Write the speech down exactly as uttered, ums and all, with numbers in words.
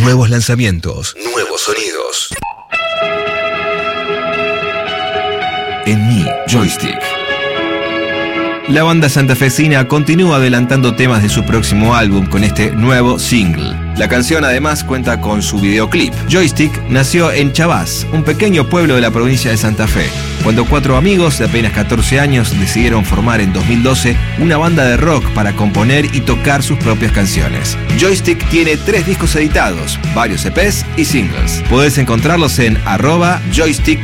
Nuevos lanzamientos, nuevos sonidos. En Mi Joystick. La banda santafesina continúa adelantando temas de su próximo álbum con este nuevo single. La canción además cuenta con su videoclip. Joystick nació en Chavás, un pequeño pueblo de la provincia de Santa Fe, cuando cuatro amigos de apenas catorce años decidieron formar en dos mil doce una banda de rock para componer y tocar sus propias canciones. Joystick tiene tres discos editados, varios E Pes y singles. Podés encontrarlos en arroba joystick